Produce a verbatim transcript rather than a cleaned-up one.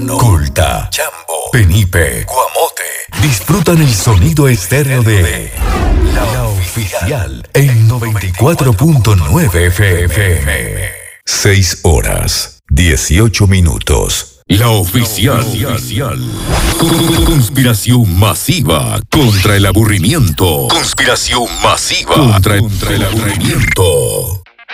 Culta, Jambo, Penipe, Guamote. Disfrutan el sonido estéreo de La Oficial en noventa y cuatro punto nueve F M. seis horas, dieciocho minutos. La Oficial. Conspiración masiva contra el aburrimiento. Conspiración masiva contra el, contra el aburrimiento.